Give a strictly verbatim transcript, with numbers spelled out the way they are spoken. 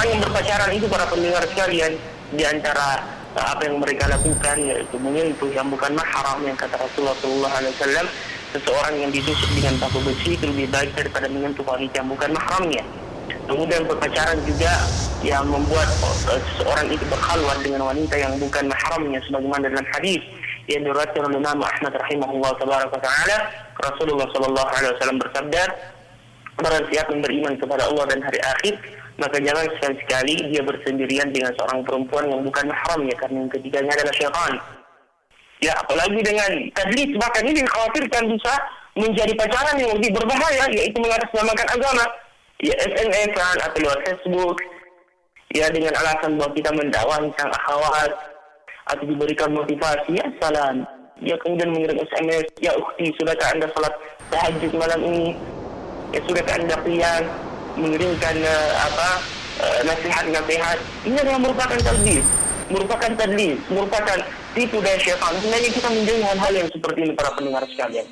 Seseorang yang berpacaran itu, para pendengar sekalian, di antara uh, apa yang mereka lakukan yaitu menyentuh yang bukan mahram, yang kata Rasulullah shallallahu alaihi wasallam, seseorang yang ditusuk dengan paku besi itu lebih baik daripada menyentuh wanita yang bukan mahramnya. Kemudian berpacaran juga yang membuat uh, seseorang itu berkhalwat dengan wanita yang bukan mahramnya, sebagaimana dalam hadis yang diriwayatkan oleh Imam Ahmad rahimahullah tabaraka taala, Rasulullah sallallahu alaihi wasallam bersabda, barang siapa yang beriman kepada Allah dan hari akhir, maka jangan sekali-sekali dia bersendirian dengan seorang perempuan yang bukan mahramnya, karena yang ketiganya adalah syaitan. Ya, apalagi dengan tadlis, bahkan ini dikhawatirkan bisa menjadi pacaran yang lebih berbahaya, yaitu mengatasnamakan agama. Ya, S M S-an atau lewat Facebook, ya dengan alasan bahwa kita mendakwahi sang akhwat atau diberikan motivasi, ya salam. Ya kemudian mengirim S M S, ya ukhti, sudahkah anda salat tahajud malam ini? Ya sudahkah anda qiyam? Mengirimkan uh, apa uh, nasihat-nasihat. Ini adalah merupakan tadlis, merupakan tadlis, merupakan tipu daya syaitan. Sebenarnya kita menjauhi hal-hal yang seperti ini, para pendengar sekalian.